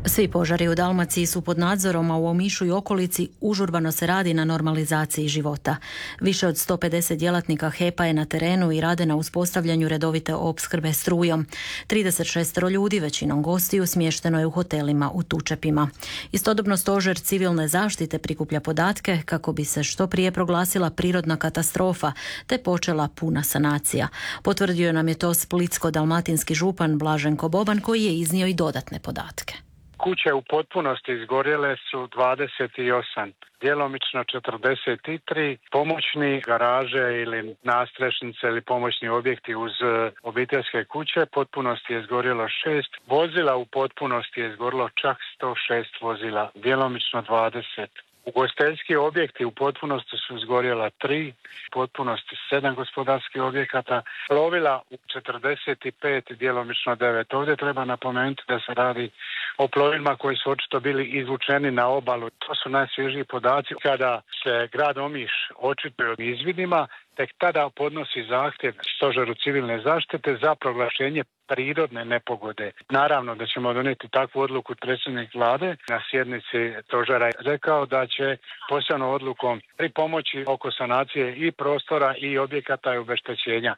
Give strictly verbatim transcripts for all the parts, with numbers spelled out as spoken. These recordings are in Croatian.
Svi požari u Dalmaciji su pod nadzorom, a u Omišu i okolici užurbano se radi na normalizaciji života. Više od sto pedeset djelatnika H E P-a je na terenu i rade na uspostavljanju redovite opskrbe strujom. trideset šest ljudi, većinom gostiju, smješteno je u hotelima u Tučepima. Istodobno stožer civilne zaštite prikuplja podatke kako bi se što prije proglasila prirodna katastrofa te počela puna sanacija. Potvrdio nam je to splitsko-dalmatinski župan Blaženko Boban, koji je iznio i dodatne podatke. Kuće u potpunosti izgorjele su dvadeset osam, djelomično četrdeset tri, pomoćni garaže ili nastrešnice ili pomoćni objekti uz obiteljske kuće, potpunosti je izgorjelo šest, vozila u potpunosti je izgorjelo čak sto šest vozila, djelomično dvadeset. Ugostiteljski objekti u potpunosti su izgorjela tri, u potpunosti sedam gospodarskih objekata, plovila u četrdeset pet, djelomično devet. Ovdje treba napomenuti da se radi o plovilima koji su očito bili izvučeni na obalu. To su najsvježiji podaci. Kada se grad Omiš očituje o izvidima, tek tada podnosi zahtjev stožeru civilne zaštite za proglašenje prirodne nepogode. Naravno da ćemo donijeti takvu odluku. Predsjednik vlade na sjednici stožera je rekao da će posebnom odlukom pri pomoći oko sanacije i prostora i objekata i obeštećenja.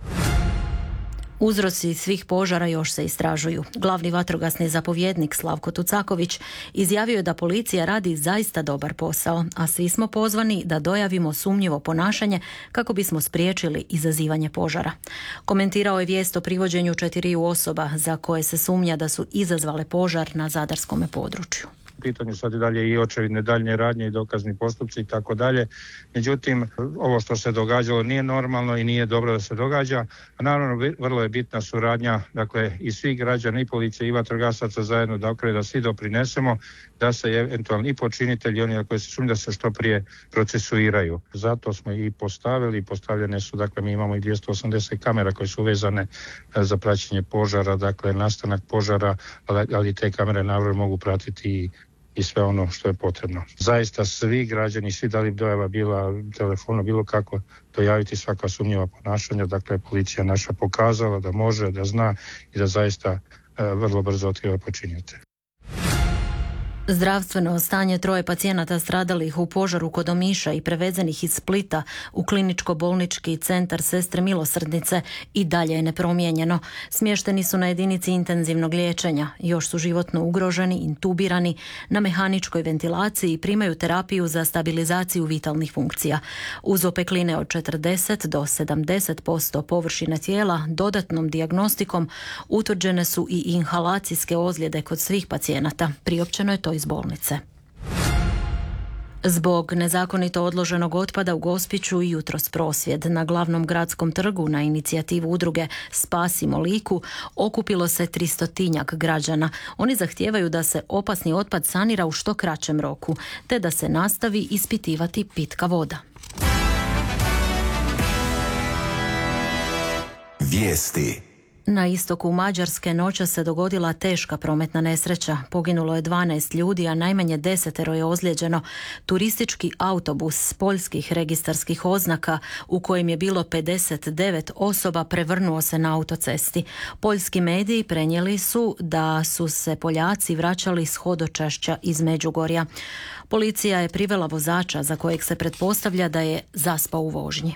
Uzroci svih požara još se istražuju. Glavni vatrogasni zapovjednik Slavko Tucaković izjavio je da policija radi zaista dobar posao, a svi smo pozvani da dojavimo sumnjivo ponašanje kako bismo spriječili izazivanje požara. Komentirao je vijest o privođenju četiriju osoba za koje se sumnja da su izazvale požar na zadarskome području. Pitanje sad i dalje i očevidne daljnje radnje i dokazni postupci i tako dalje. Međutim, ovo što se događalo nije normalno i nije dobro da se događa. A naravno, vrlo je bitna suradnja, dakle, i svih građana, i policije, i vatrogasaca zajedno, dakle, da svi doprinesemo da se eventualni i počinitelji, oni koji se sumnjaju, da se što prije procesuiraju. Zato smo i postavili, i postavljene su, dakle, mi imamo i dvjesto osamdeset kamera koje su vezane za praćenje požara, dakle, nastanak požara, ali te kamere naravno mogu pratiti i i sve ono što je potrebno. Zaista svi građani, svi da li dojava bila telefono, bilo kako dojaviti svaka sumnjiva ponašanja, dakle policija naša pokazala da može, da zna i da zaista e, vrlo brzo otkriva počinitelje. Zdravstveno stanje troje pacijenata stradalih u požaru kod Omiša i prevezenih iz Splita u kliničko-bolnički centar Sestre Milosrdnice i dalje je nepromijenjeno. Smješteni su na jedinici intenzivnog liječenja, još su životno ugroženi, intubirani, na mehaničkoj ventilaciji i primaju terapiju za stabilizaciju vitalnih funkcija. Uz opekline od četrdeset do sedamdeset posto površine tijela dodatnom dijagnostikom utvrđene su i inhalacijske ozljede kod svih pacijenata. Priopćeno je to iz bolnice. Zbog nezakonito odloženog otpada u Gospiću jutros prosvjed na glavnom gradskom trgu na inicijativu udruge Spasimo Liku okupilo se tristotinjak građana. Oni zahtijevaju da se opasni otpad sanira u što kraćem roku, te da se nastavi ispitivati pitka voda. Vijesti. Na istoku Mađarske noćas se dogodila teška prometna nesreća. Poginulo je dvanaest ljudi, a najmanje desetero je ozlijeđeno. Turistički autobus poljskih registarskih oznaka u kojem je bilo pedeset devet osoba prevrnuo se na autocesti. Poljski mediji prenijeli su da su se Poljaci vraćali s hodočašća iz Međugorja. Policija je privela vozača za kojeg se pretpostavlja da je zaspao u vožnji.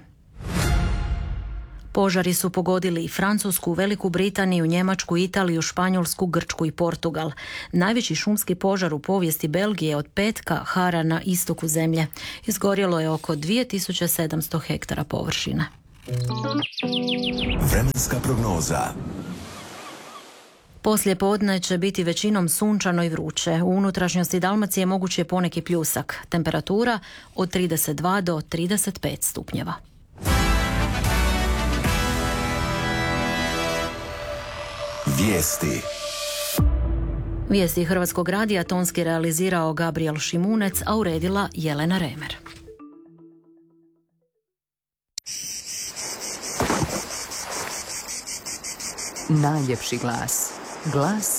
Požari su pogodili i Francusku, Veliku Britaniju, Njemačku, Italiju, Španjolsku, Grčku i Portugal. Najveći šumski požar u povijesti Belgije od petka hara na istoku zemlje. Izgorjelo je oko dvije tisuće sedamsto hektara površine. Vremenska prognoza. Poslije podne će biti većinom sunčano i vruće. U unutrašnjosti Dalmacije moguć je poneki pljusak. Temperatura od trideset dva do trideset pet stupnjeva. Vijesti. Vijesti Hrvatskog radija tonski realizirao Gabriel Šimunec, a uredila Jelena Remer. Najljepši glas. Glas